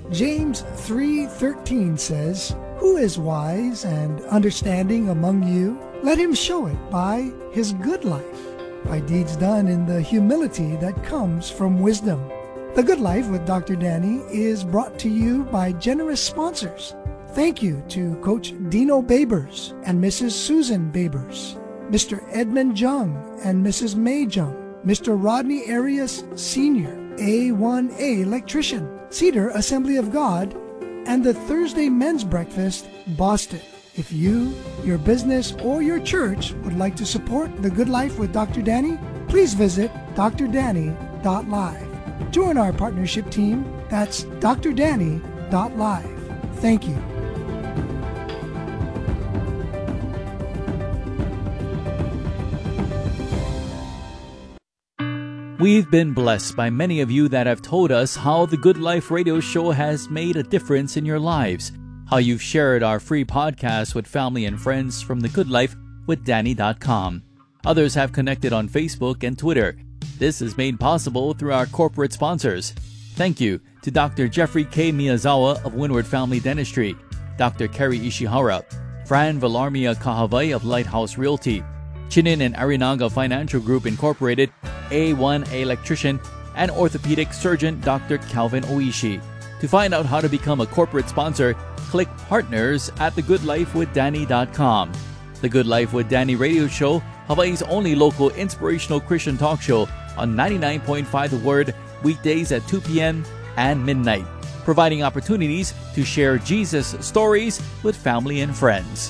James 3:13 says, "Who is wise and understanding among you? Let him show it by his good life, by deeds done in the humility that comes from wisdom." The Good Life with Dr. Danny is brought to you by generous sponsors. Thank you to Coach Dino Babers and Mrs. Susan Babers, Mr. Edmund Jung and Mrs. May Jung, Mr. Rodney Arias Sr., A1A Electrician, Cedar Assembly of God, and the Thursday Men's Breakfast, Boston. If you, your business, or your church would like to support The Good Life with Dr. Danny, please visit drdanny.live. Join our partnership team. That's drdanny.live. Thank you. We've been blessed by many of you that have told us how the Good Life radio show has made a difference in your lives, how you've shared our free podcast with family and friends from thegoodlifewithdanny.com. Others have connected on Facebook and Twitter. This is made possible through our corporate sponsors. Thank you to Dr. Jeffrey K. Miyazawa of Windward Family Dentistry, Dr. Kerry Ishihara, Fran Villarmia Kahavai of Lighthouse Realty, Chinin and Arinaga Financial Group Incorporated, A1A Electrician, and orthopedic surgeon Dr. Calvin Oishi. To find out how to become a corporate sponsor, click Partners at thegoodlifewithdanny.com. The Good Life with Danny radio show, Hawaii's only local inspirational Christian talk show on 99.5 The Word, weekdays at 2 p.m. and midnight, providing opportunities to share Jesus stories with family and friends.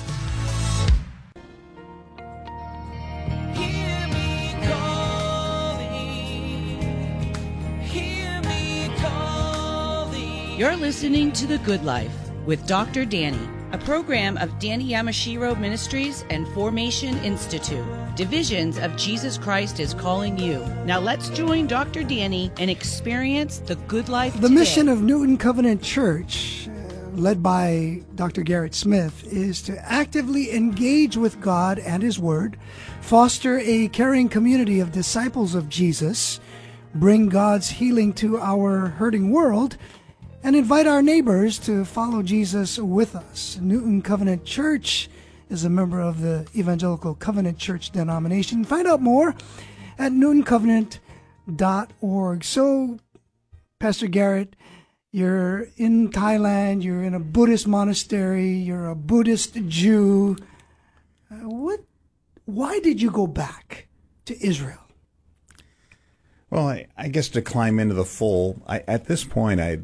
You're listening to The Good Life with Dr. Danny, a program of Danny Yamashiro Ministries and Formation Institute. Divisions of Jesus Christ is calling you. Now let's join Dr. Danny and experience the good life The today. mission of Newton Covenant Church, led by Dr. Garrett Smith, is to actively engage with God and His Word, foster a caring community of disciples of Jesus, bring God's healing to our hurting world, and invite our neighbors to follow Jesus with us. Newton Covenant Church is a member of the Evangelical Covenant Church denomination. Find out more at newtoncovenant.org. So, Pastor Garrett, you're in Thailand, you're in a Buddhist monastery, you're a Buddhist Jew. Why did you go back to Israel? Well, I guess to climb into the full, at this point, I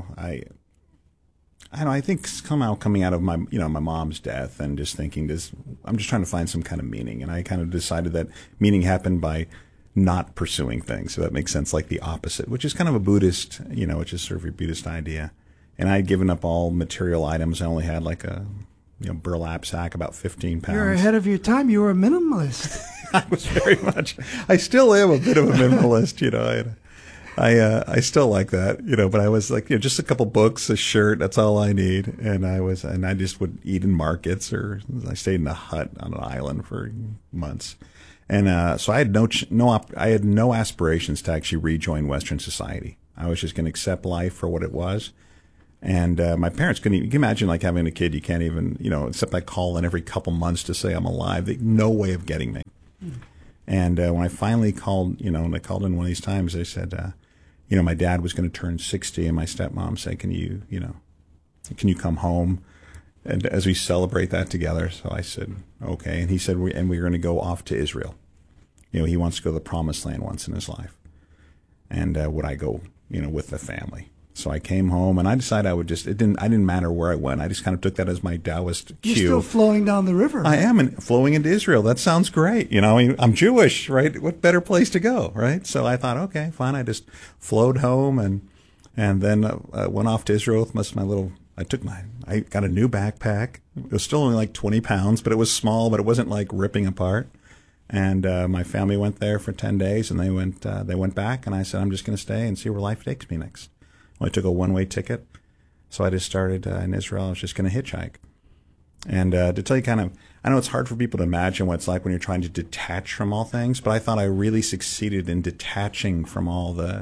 think somehow coming out of my mom's death and just thinking I'm just trying to find some kind of meaning. And I kind of decided that meaning happened by not pursuing things. So that makes sense, like the opposite, which is kind of a Buddhist, which is sort of a Buddhist idea. And I had given up all material items. I only had like a, burlap sack, about 15 pounds. You're ahead of your time. You were a minimalist. I was very much. I still am a bit of a minimalist, I still like that, but I was like, just a couple books, a shirt, that's all I need. And I just would eat in markets, or I stayed in a hut on an island for months. And so I had no aspirations to actually rejoin Western society. I was just going to accept life for what it was. And my parents couldn't even, you can imagine like having a kid, you can't even, except I call in every couple months to say I'm alive. They, no way of getting me. And when I finally called, when I called in one of these times, they said, my dad was going to turn 60, and my stepmom said, can you come home? And as we celebrate that together. So I said, okay. And he said, we're going to go off to Israel. He wants to go to the promised land once in his life. And would I go, with the family? So I came home, and I decided I didn't matter where I went. I just kind of took that as my Taoist cue. You're still flowing down the river. I am flowing into Israel. That sounds great. I'm Jewish, right? What better place to go, right? So I thought, okay, fine. I just flowed home and then went off to Israel with my little, I got a new backpack. It was still only like 20 pounds, but it was small, but it wasn't like ripping apart. And my family went there for 10 days, and they went back, and I said, I'm just going to stay and see where life takes me next. Well, I took a one-way ticket, so I just started in Israel. I was just going to hitchhike. And to tell you I know it's hard for people to imagine what it's like when you're trying to detach from all things, but I thought I really succeeded in detaching from all the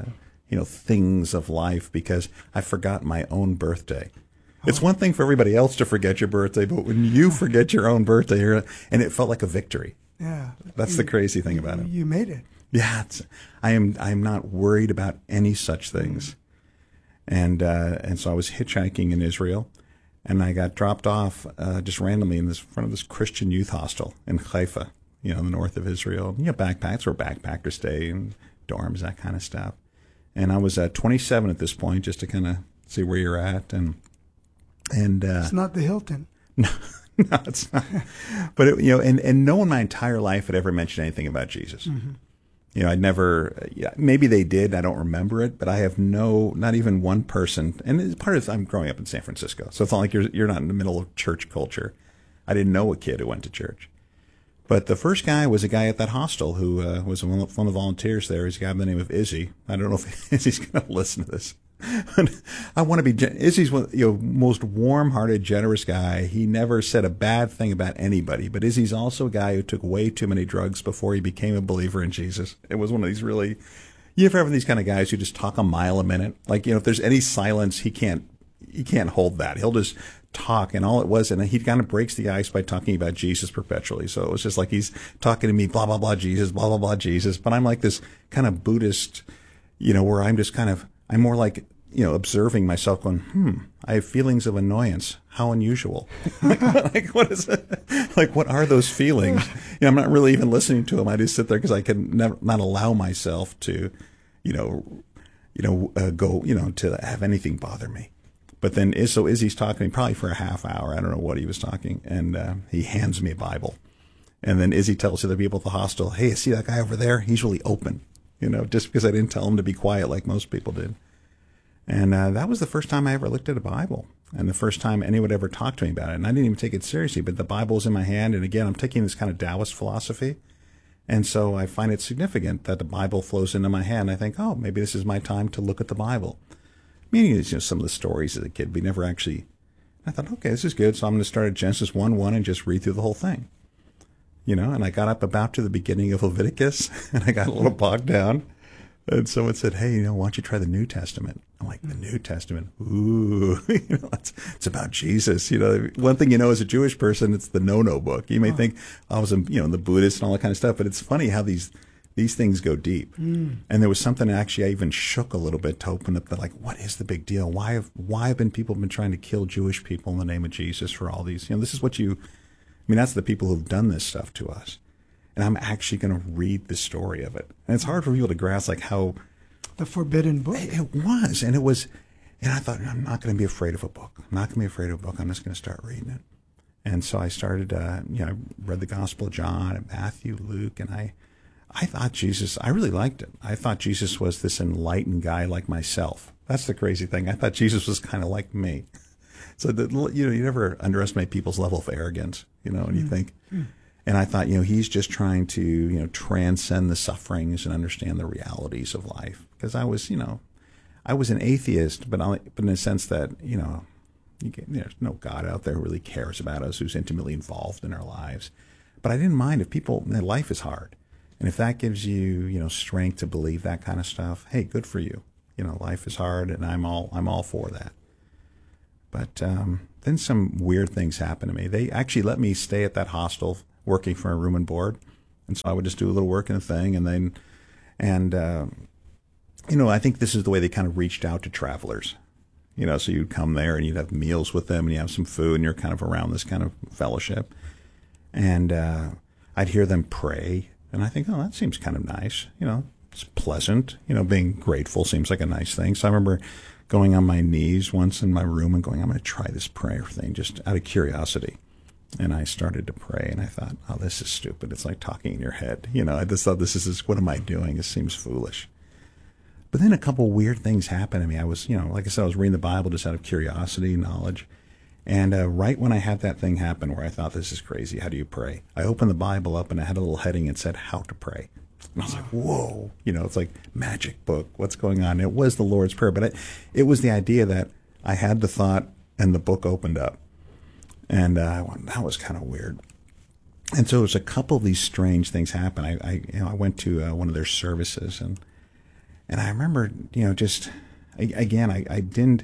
things of life because I forgot my own birthday. It's one thing for everybody else to forget your birthday, but when you forget your own birthday, and it felt like a victory. Yeah. That's the crazy thing about it. You made it. Yeah. I am not worried about any such things. And so I was hitchhiking in Israel, and I got dropped off just randomly in front of this Christian youth hostel in Haifa, in the north of Israel. Backpacks where backpackers stay in dorms, that kind of stuff. And I was 27 at this point, just to kind of see where you're at. And it's not the Hilton. No, it's not. But and no one in my entire life had ever mentioned anything about Jesus. Mm-hmm. I'd never. Maybe they did. I don't remember it. But I have not even one person. And it's part of I'm growing up in San Francisco, so it's not like you're not in the middle of church culture. I didn't know a kid who went to church. But the first guy was a guy at that hostel who was one of the volunteers there. He's a guy by the name of Izzy. I don't know if Izzy's going to listen to this. I want to be Izzy's most warm-hearted, generous guy. He never said a bad thing about anybody. But Izzy's also a guy who took way too many drugs before he became a believer in Jesus. It was one of these really. You ever have these kind of guys who just talk a mile a minute? Like if there's any silence, he can't hold that. He'll just talk, and all it was, and he kind of breaks the ice by talking about Jesus perpetually. So it was just like he's talking to me, blah blah blah Jesus, blah blah blah Jesus. But I'm like this kind of Buddhist, where I'm just I'm more like observing myself, going, I have feelings of annoyance. How unusual. like what is it? Like what are those feelings? I'm not really even listening to them. I just sit there because I can not allow myself to, go, to have anything bother me. But then Izzy's talking to me probably for a half hour. I don't know what he was talking. And he hands me a Bible. And then Izzy tells the other people at the hostel, hey, see that guy over there? He's really open, just because I didn't tell him to be quiet like most people did. And that was the first time I ever looked at a Bible, and the first time anyone ever talked to me about it. And I didn't even take it seriously, but the Bible was in my hand. And again, I'm taking this kind of Taoist philosophy. And so I find it significant that the Bible flows into my hand. I think, oh, maybe this is my time to look at the Bible. Meaning, some of the stories as a kid, we never actually. I thought, okay, this is good. So I'm going to start at Genesis 1:1 and just read through the whole thing. And I got up about to the beginning of Leviticus, and I got a little bogged down. And someone said, hey, why don't you try the New Testament? I'm like, the New Testament? Ooh, it's about Jesus. One thing as a Jewish person, it's the no-no book. You may think I was, the Buddhist and all that kind of stuff, but it's funny how these things go deep. And there was something actually I even shook a little bit to open up what is the big deal? Why have people been trying to kill Jewish people in the name of Jesus for all these? This is what that's the people who've done this stuff to us. And I'm actually going to read the story of it. And it's hard for people to grasp how the forbidden book. It was. And I thought, I'm not going to be afraid of a book. I'm not going to be afraid of a book. I'm just going to start reading it. And so I started, I read the Gospel of John and Matthew, Luke, and I thought Jesus, I really liked it. I thought Jesus was this enlightened guy like myself. That's the crazy thing. I thought Jesus was kind of like me. So you never underestimate people's level of arrogance, and you think. And I thought, he's just trying to, transcend the sufferings and understand the realities of life. Because I was an atheist, but in a sense that, there's no God out there who really cares about us, who's intimately involved in our lives. But I didn't mind if life is hard. And if that gives you, strength to believe that kind of stuff, hey, good for you. Life is hard, and I'm all for that. But then some weird things happened to me. They actually let me stay at that hostel working for a room and board. And so I would just do a little work in a thing. I think this is the way they kind of reached out to travelers. So you'd come there and you'd have meals with them and you have some food and you're kind of around this kind of fellowship. And I'd hear them pray. And I think, oh, that seems kind of nice. It's pleasant. Being grateful seems like a nice thing. So I remember going on my knees once in my room and going, I'm going to try this prayer thing just out of curiosity. And I started to pray, and I thought, oh, this is stupid. It's like talking in your head. I just thought, what am I doing? This seems foolish. But then a couple weird things happened to me. I was, like I said, I was reading the Bible just out of curiosity, knowledge. And right when I had that thing happen where I thought, this is crazy, how do you pray? I opened the Bible up, and I had a little heading that said, how to pray. And I was like, whoa, it's like magic book. What's going on? It was the Lord's Prayer, but it was the idea that I had the thought, and the book opened up. And I went, that was kind of weird. And so there's a couple of these strange things happen. I went to one of their services, And I remember, just, again, I didn't,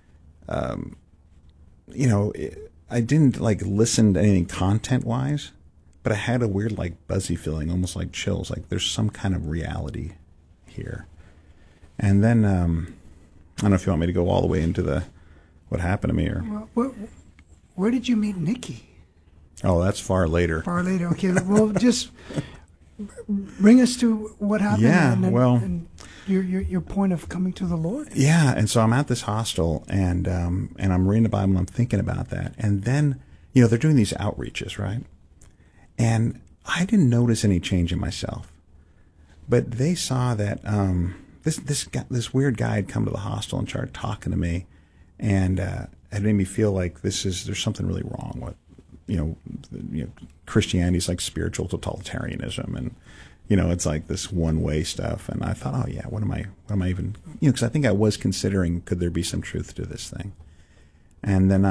I didn't like listen to anything content-wise, but I had a weird like buzzy feeling, almost like chills, like there's some kind of reality here. And then, I don't know if you want me to go all the way into what happened to me or... Where did you meet Nikki? Oh, that's far later. Far later. Okay, well, just bring us to what happened. Yeah, and your point of coming to the Lord. Yeah, and so I'm at this hostel, and I'm reading the Bible, and I'm thinking about that. And then, they're doing these outreaches, right? And I didn't notice any change in myself. But they saw that this weird guy had come to the hostel and started talking to me, and it made me feel like there's something really wrong with, Christianity's like spiritual totalitarianism, and it's like this one-way stuff. And I thought, oh yeah, what am I even, because I think I was considering, could there be some truth to this thing? And then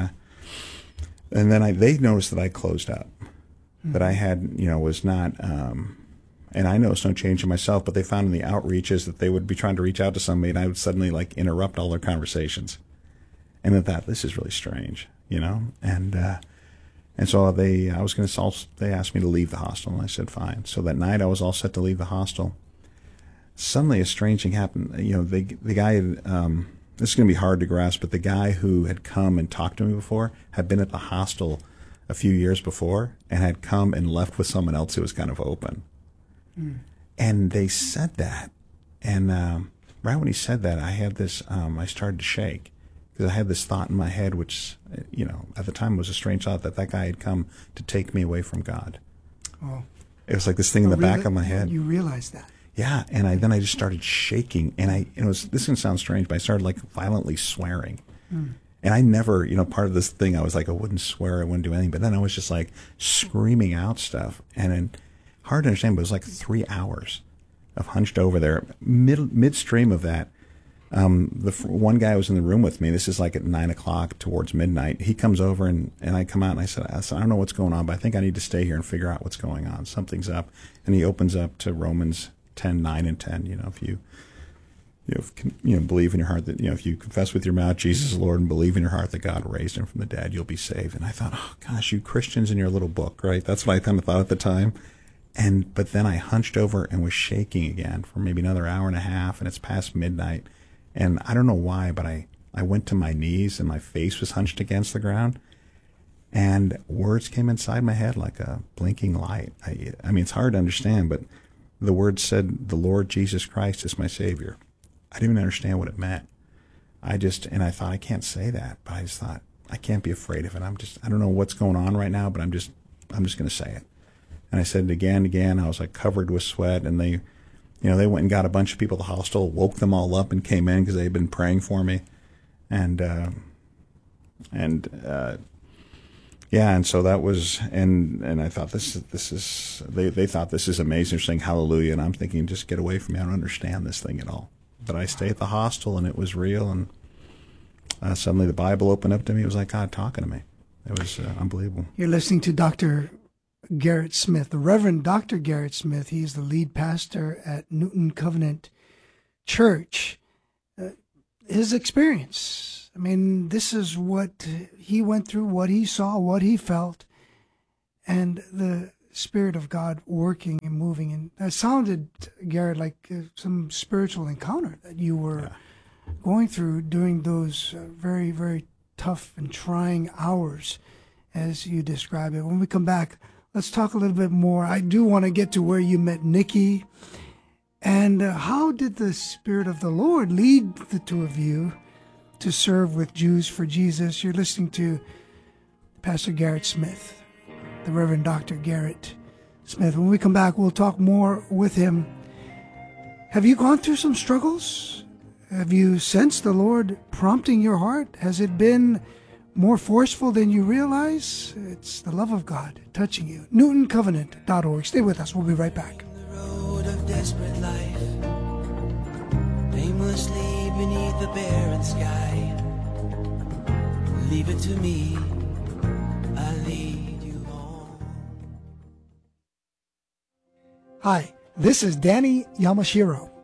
they noticed that I closed up, that I had, was not, and I noticed no change in myself, but they found in the outreaches that they would be trying to reach out to somebody, and I would suddenly like interrupt all their conversations. And I thought, this is really strange, and so they asked me to leave the hostel, and I said, fine. So that night I was all set to leave the hostel. Suddenly a strange thing happened. The guy, this is going to be hard to grasp, but the guy who had come and talked to me before had been at the hostel a few years before and had come and left with someone else who was kind of open. Mm. And they said that. And right when he said that, I had this, I started to shake. Because I had this thought in my head, which, at the time was a strange thought, that guy had come to take me away from God. Oh. It was like this thing in the back of my head. You realized that? Yeah, and then I just started shaking, and this is going to sound strange, but I started like violently swearing. Mm. And I never, part of this thing, I was like, I wouldn't swear, I wouldn't do anything, but then I was just like screaming out stuff, and then, hard to understand, but it was like 3 hours of hunched over there. Midstream of that, the one guy was in the room with me. This is like at 9 o'clock towards midnight. He comes over and I come out and I said, I don't know what's going on, but I think I need to stay here and figure out what's going on. Something's up. And he opens up to Romans 10:9 and 10. If you believe in your heart that, if you confess with your mouth Jesus is Lord and believe in your heart that God raised him from the dead, you'll be saved. And I thought, oh gosh, you Christians in your little book, right? That's what I kind of thought at the time. But then I hunched over and was shaking again for maybe another hour and a half, and it's past midnight. And I don't know why, but I went to my knees and my face was hunched against the ground, and words came inside my head like a blinking light. I mean, it's hard to understand, but the words said, "The Lord Jesus Christ is my Savior." I didn't even understand what it meant. I thought, I can't say that, but I just thought, I can't be afraid of it. I don't know what's going on right now, but I'm just going to say it. And I said it again. I was like covered with sweat, and they went and got a bunch of people at the hostel, woke them all up, and came in because they had been praying for me, and so that was, and I thought this is they thought this is amazing. They're saying hallelujah, and I'm thinking, just get away from me. I don't understand this thing at all. But I stayed at the hostel, and it was real, and suddenly the Bible opened up to me. It was like God talking to me. It was unbelievable. You're listening to Dr. Garrett Smith, the Reverend Dr. Garrett Smith. He's the lead pastor at Newton Covenant Church. His experience, this is what he went through, what he saw, what he felt, and the Spirit of God working and moving. And that sounded, Garrett, like some spiritual encounter that you were going through during those very, very tough and trying hours, as you describe it. When we come back, let's talk a little bit more. I do want to get to where you met Nikki, and how did the Spirit of the Lord lead the two of you to serve with Jews for Jesus? You're listening to Pastor Garrett Smith, the Reverend Dr. Garrett Smith. When we come back, we'll talk more with him. Have you gone through some struggles? Have you sensed the Lord prompting your heart? Has it been more forceful than you realize? It's the love of God touching you. NewtonCovenant.org. Stay with us. We'll be right back. The road of desperate life, aimlessly beneath the barren sky. Leave it to me, I'll lead you home. Hi, this is Danny Yamashiro.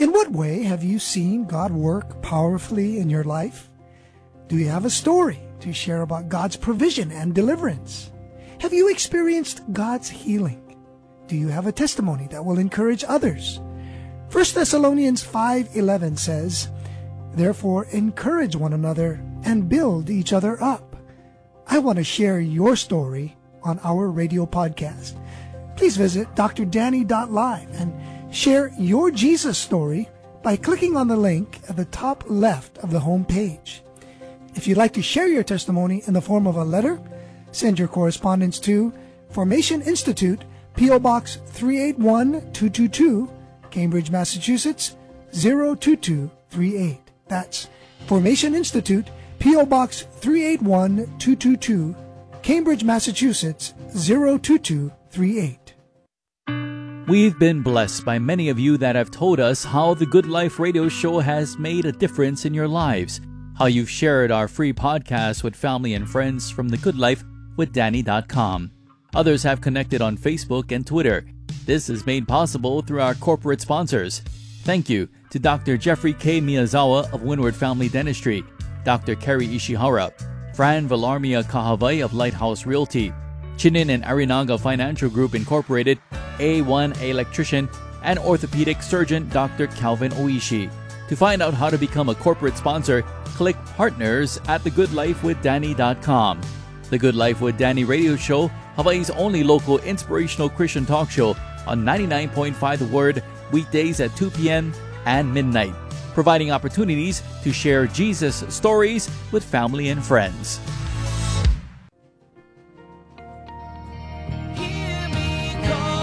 In what way have you seen God work powerfully in your life? Do you have a story to share about God's provision and deliverance? Have you experienced God's healing? Do you have a testimony that will encourage others? 1 Thessalonians 5:11 says, "Therefore encourage one another and build each other up." I want to share your story on our radio podcast. Please visit drdanny.live and share your Jesus story by clicking on the link at the top left of the home page. If you'd like to share your testimony in the form of a letter, send your correspondence to Formation Institute, P.O. Box 381222, Cambridge, Massachusetts, 02238. That's Formation Institute, P.O. Box 381222, Cambridge, Massachusetts, 02238. We've been blessed by many of you that have told us how the Good Life radio show has made a difference in your lives, how you've shared our free podcast with family and friends from thegoodlifewithdanny.com. Others have connected on Facebook and Twitter. This is made possible through our corporate sponsors. Thank you to Dr. Jeffrey K. Miyazawa of Windward Family Dentistry, Dr. Kerry Ishihara, Fran Villarmia Kahavai of Lighthouse Realty, Chinin and Arinaga Financial Group Incorporated, A1 Electrician, and orthopedic surgeon Dr. Calvin Oishi. To find out how to become a corporate sponsor, click Partners at thegoodlifewithdanny.com. The Good Life with Danny radio show, Hawaii's only local inspirational Christian talk show on 99.5 The Word, weekdays at 2 p.m. and midnight, providing opportunities to share Jesus stories with family and friends. Hear me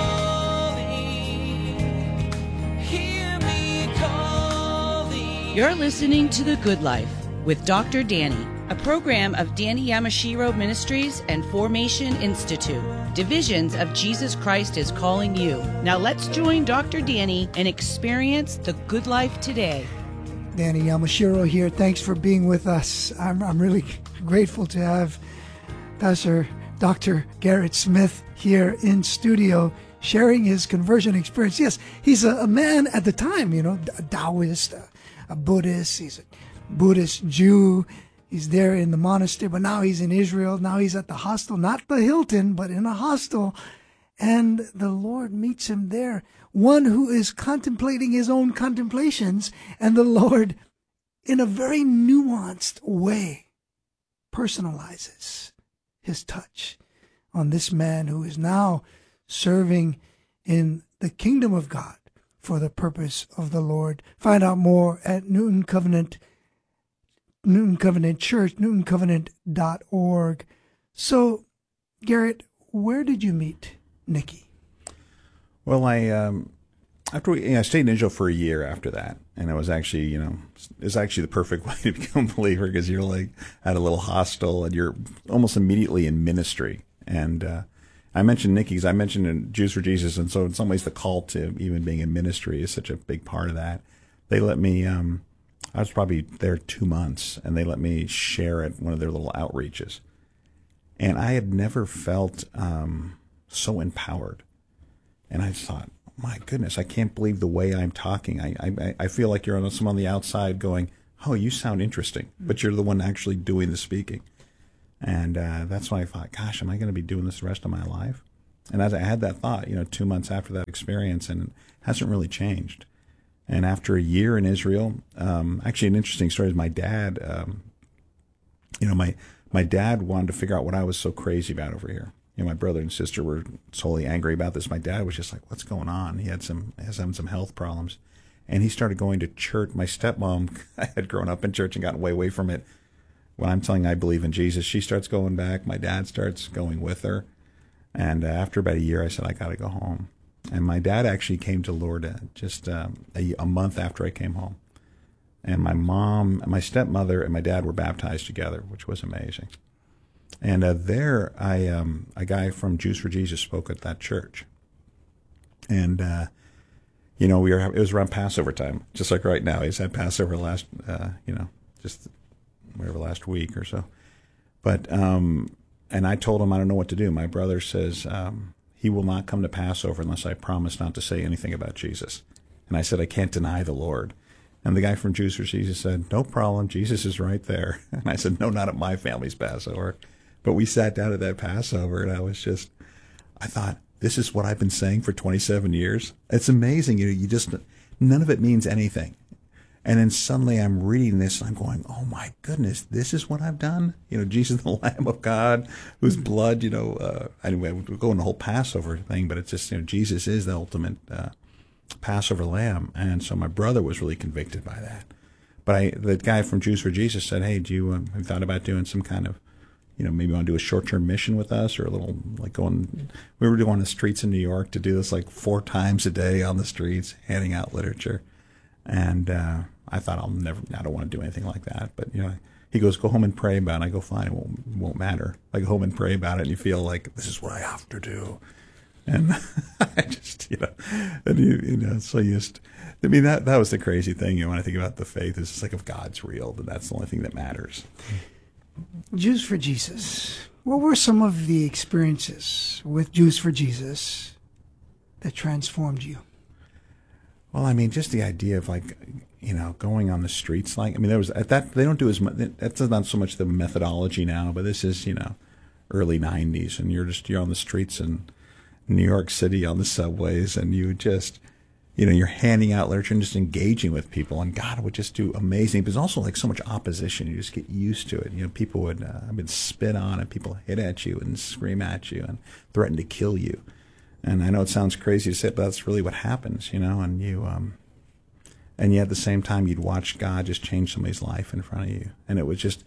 calling. You're listening to The Good Life with Dr. Danny, a program of Danny Yamashiro Ministries and Formation Institute. Divisions of Jesus Christ is calling you. Now let's join Dr. Danny and experience the good life today. Danny Yamashiro here. Thanks for being with us. I'm really grateful to have Pastor Dr. Garrett Smith here in studio sharing his conversion experience. Yes, he's a man at the time, a Taoist, a Buddhist. He's a Buddhist Jew. He's there in the monastery, but now he's in Israel. Now he's at the hostel, not the Hilton, but in a hostel. And the Lord meets him there. One who is contemplating his own contemplations, and the Lord, in a very nuanced way, personalizes his touch on this man who is now serving in the kingdom of God for the purpose of the Lord. Find out more at Newton Covenant Church, newtoncovenant.org. So, Garrett, where did you meet Nikki? Well, I stayed in Israel for a year after that, and it was actually, the perfect way to become a believer, because you're like at a little hostel and you're almost immediately in ministry. And I mentioned Nikki because I mentioned in Jews for Jesus, and so in some ways the call to even being in ministry is such a big part of that. They let me. I was probably there 2 months, and they let me share at one of their little outreaches. And I had never felt so empowered. And I thought, my goodness, I can't believe the way I'm talking. I feel like you're on the outside going, oh, you sound interesting, but you're the one actually doing the speaking. And that's when I thought, gosh, am I going to be doing this the rest of my life? And as I had that thought, 2 months after that experience, and it hasn't really changed. And after a year in Israel, actually an interesting story is my dad, my dad wanted to figure out what I was so crazy about over here. My brother and sister were solely angry about this. My dad was just like, what's going on? He had some health problems. And he started going to church. My stepmom, I had grown up in church and gotten way away from it. When I'm telling I believe in Jesus, she starts going back. My dad starts going with her. And after about a year, I said, I got to go home. And my dad actually came to Lord just a month after I came home. And my mom, my stepmother, and my dad were baptized together, which was amazing. And there, a guy from Jews for Jesus spoke at that church. And, it was around Passover time, just like right now. He's had Passover last week or so. But, and I told him I don't know what to do. My brother says, he will not come to Passover unless I promise not to say anything about Jesus. And I said, I can't deny the Lord. And the guy from Jews for Jesus said, no problem, Jesus is right there. And I said, no, not at my family's Passover. But we sat down at that Passover, and I thought, this is what I've been saying for 27 years. It's amazing. You just, none of it means anything. And then suddenly I'm reading this, and I'm going, oh my goodness, this is what I've done? Jesus, the Lamb of God, whose blood, anyway, we'll go in the whole Passover thing, but it's just, Jesus is the ultimate Passover lamb. And so my brother was really convicted by that. But the guy from Jews for Jesus said, hey, do you have thought about doing some kind of, maybe want to do a short-term mission with us, or a little, like we were doing the streets in New York to do this like 4 times a day on the streets, handing out literature. And I thought, I don't want to do anything like that. But, he goes, go home and pray about it. I go, fine, it won't matter. I go home and pray about it, and you feel like, this is what I have to do. And I just, so that was the crazy thing. When I think about the faith, it's just like, if God's real, then that's the only thing that matters. Jews for Jesus. What were some of the experiences with Jews for Jesus that transformed you? Well, just the idea of going on the streets. There was at that, they don't do as much, that's not so much the methodology now, but this is, early 90s, and you're on the streets in New York City on the subways, and you just, you're handing out literature and just engaging with people, and God would just do amazing. But there's also so much opposition. You just get used to it. People would spit on, and people hit at you and scream at you and threaten to kill you. And I know it sounds crazy to say, but that's really what happens, and you, and yet at the same time, you'd watch God just change somebody's life in front of you. And it was just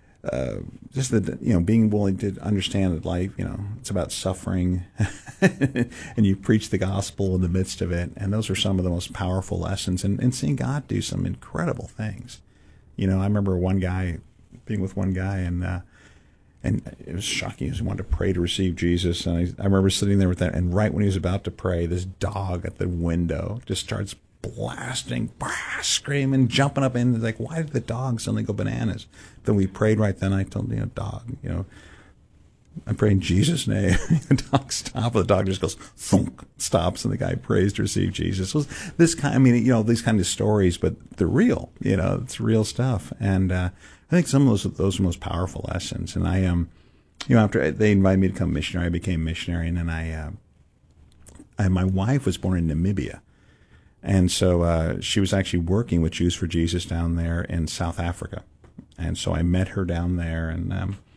the, being willing to understand that life, it's about suffering, and you preach the gospel in the midst of it. And those are some of the most powerful lessons, and seeing God do some incredible things. I remember being with one guy, and it was shocking. He wanted to pray to receive Jesus. And I remember sitting there with that, and right when he was about to pray, this dog at the window just starts blasting, screaming, jumping up in. It's like, why did the dog suddenly go bananas? Then we prayed right then. I told him, dog, I pray in Jesus' name. The dog stopped. The dog just goes thunk, stops, and the guy prays to receive Jesus. So this kind, these kind of stories, but they're real. It's real stuff. And I think some of those are most powerful lessons. And I after they invited me to become a missionary, I became a missionary, and then my wife was born in Namibia. And so she was actually working with Jews for Jesus down there in South Africa. And so I met her down there, and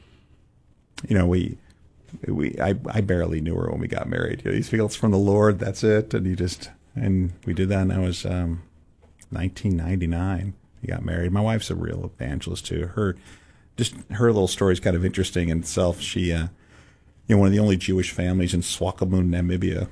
I barely knew her when we got married. You feel it's from the Lord, that's it. And we did that, and that was 1999. We got married. My wife's a real evangelist too. Her little story is kind of interesting in itself. She, one of the only Jewish families in Swakopmund, Namibia,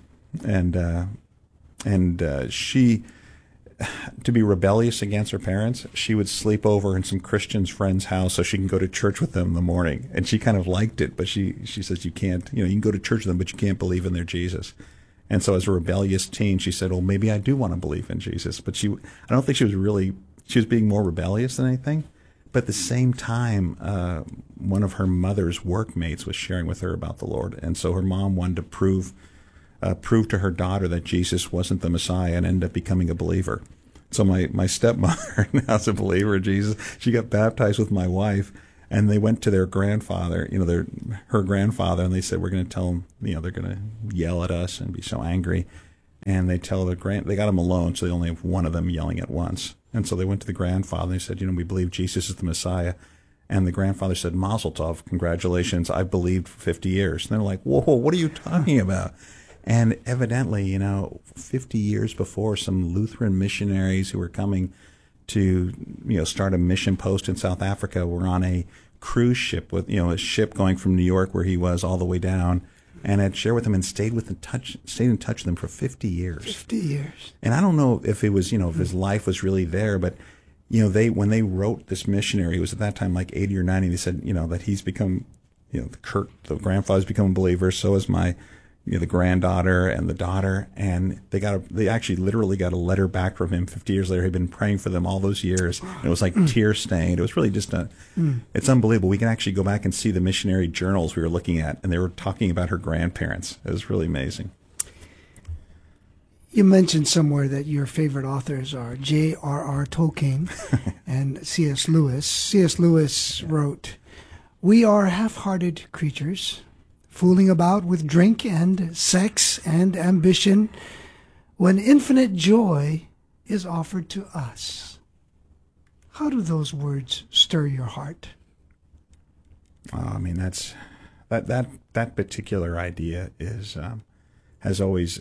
and she, to be rebellious against her parents, she would sleep over in some Christian friend's house so she can go to church with them in the morning. And she kind of liked it, but she says you can't, you can go to church with them, but you can't believe in their Jesus. And so as a rebellious teen, she said, well, maybe I do want to believe in Jesus. But I don't think she was being more rebellious than anything. But at the same time, one of her mother's workmates was sharing with her about the Lord. And so her mom wanted to prove to her daughter that Jesus wasn't the Messiah, and ended up becoming a believer. So my stepmother now is a believer in Jesus. She got baptized with my wife, and they went to their grandfather, her grandfather, and they said, we're going to tell him, they're going to yell at us and be so angry. And they tell they got them alone, so they only have one of them yelling at once. And so they went to the grandfather, and they said, we believe Jesus is the Messiah. And the grandfather said, Mazel tov, congratulations, I've believed for 50 years. And they're like, whoa, what are you talking about? And evidently, 50 years before, some Lutheran missionaries who were coming to, start a mission post in South Africa were on a cruise ship with, a ship going from New York, where he was, all the way down, and had shared with them and stayed in touch with them for 50 years. 50 years. And I don't know if it was, if his life was really there, but, when they wrote this missionary, it was at that time like 80 or 90, they said, that he's become, the grandfather's become a believer, so is the granddaughter and the daughter, and they actually literally got a letter back from him 50 years later. He'd been praying for them all those years, and it was like tear stained. It was really just it's unbelievable. We can actually go back and see the missionary journals we were looking at, and they were talking about her grandparents. It was really amazing. You mentioned somewhere that your favorite authors are J.R.R. Tolkien and C.S. Lewis. C.S. Lewis wrote, "We are half-hearted creatures, fooling about with drink and sex and ambition, when infinite joy is offered to us." How do those words stir your heart? I mean, that particular idea is has always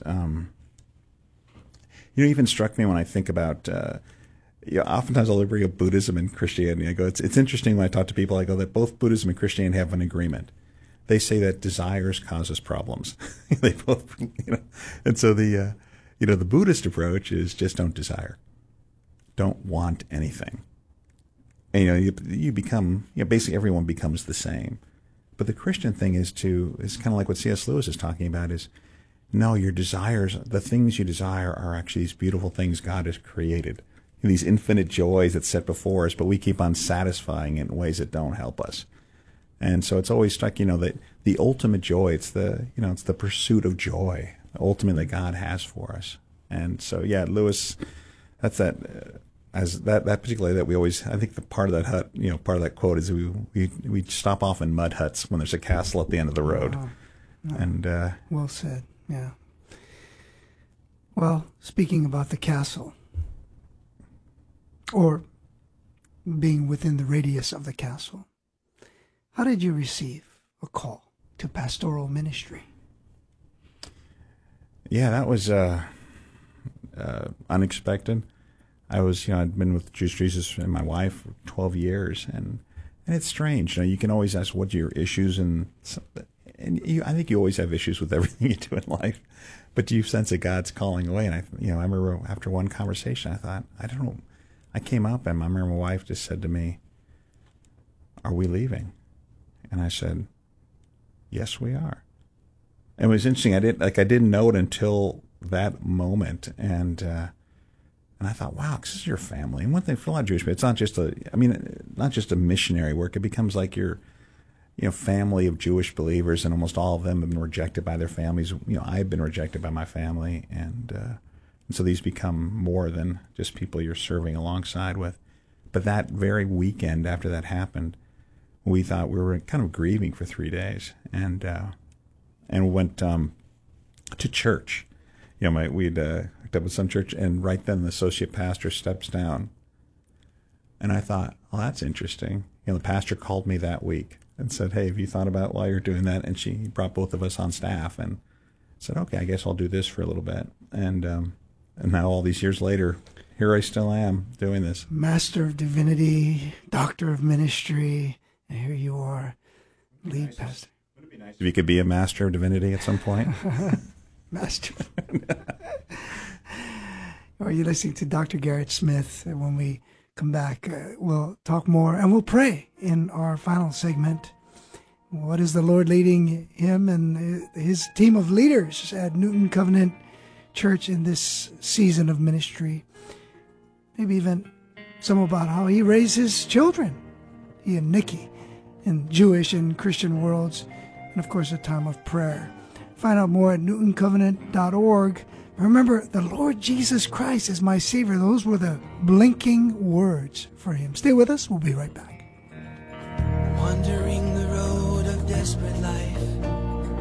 even struck me when I think about. Oftentimes I'll bring up Buddhism and Christianity. I go, it's interesting when I talk to people. I go that both Buddhism and Christianity have an agreement. They say that desires causes problems. They both, and so the Buddhist approach is just don't desire, don't want anything. And you become, basically everyone becomes the same. But the Christian thing is kind of like what C.S. Lewis is talking about is, no, your desires, the things you desire are actually these beautiful things God has created, these infinite joys that's set before us, but we keep on satisfying it in ways that don't help us. And so it's always stuck, that the ultimate joy, it's the pursuit of joy, ultimately that God has for us. And so, Lewis, that's that particularly that we always, I think the part of that hut, part of that quote is we stop off in mud huts when there's a castle at the end of the road. And well said. Yeah. Well, speaking about the castle, or being within the radius of the castle, how did you receive a call to pastoral ministry? Yeah, that was unexpected. I was, I'd been with Jesus and my wife for 12 years, and it's strange. You can always ask, what are your issues? And I think you always have issues with everything you do in life, but you sense that God's calling away. And I remember after one conversation, I thought, I don't know. I came up and I remember my wife just said to me, "Are we leaving?" And I said, "Yes, we are." And it was interesting. I didn't know it until that moment. And I thought, wow, this is your family. And one thing for a lot of Jewish people, it's not just a missionary work. It becomes like your family of Jewish believers, and almost all of them have been rejected by their families. I've been rejected by my family, and so these become more than just people you're serving alongside with. But that very weekend after that happened, we thought we were kind of grieving for 3 days, and went to church. We'd hooked up with some church, and right then the associate pastor steps down, and I thought, oh, that's interesting. The pastor called me that week and said, "Hey, have you thought about why you're doing that?" And she brought both of us on staff and said, "Okay, I guess I'll do this for a little bit." And now all these years later, here I still am doing this. Master of Divinity, Doctor of Ministry, and here you are, lead pastor. Would it be nice if you could be a Master of Divinity at some point? Master. Are you listening to Dr. Garrett Smith? And when we come back, we'll talk more and we'll pray in our final segment. What is the Lord leading him and his team of leaders at Newton Covenant Church in this season of ministry? Maybe even some about how he raised his children, he and Nikki, in Jewish and Christian worlds, and of course a time of prayer. Find out more at newtoncovenant.org. Remember, the Lord Jesus Christ is my Savior. Those were the blinking words for him. Stay with us. We'll be right back. Wandering the road of desperate